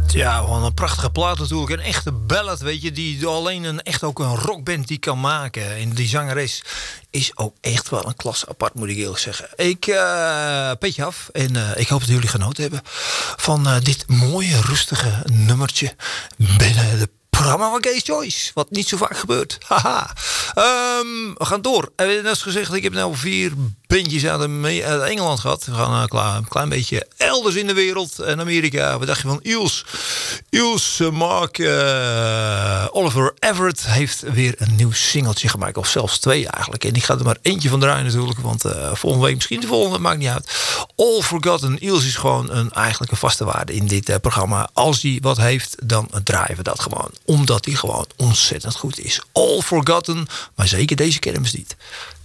Ja, gewoon een prachtige plaat natuurlijk. Een echte ballad, weet je, die alleen echt ook een rockband die kan maken. En die zangeres is ook echt wel een klasse apart, moet ik eerlijk zeggen. Petje af. En ik hoop dat jullie genoten hebben van dit mooie, rustige nummertje binnen de programma van Gays Choice. Wat niet zo vaak gebeurt. Haha. We gaan door. Net als gezegd, ik heb nu 4 bandjes uit Engeland gehad. We gaan een klein beetje elders in de wereld. In Amerika. Wat dacht je van Eels? Eels, Mark, Oliver Everett heeft weer een nieuw singeltje gemaakt. Of zelfs 2 eigenlijk. En ik ga er maar eentje van draaien natuurlijk. Want volgende week, misschien de volgende, maakt niet uit. All Forgotten. Eels is gewoon eigenlijk een vaste waarde in dit programma. Als hij wat heeft, dan draaien we dat gewoon. Omdat hij gewoon ontzettend goed is. All Forgotten. Maar zeker deze kermis niet.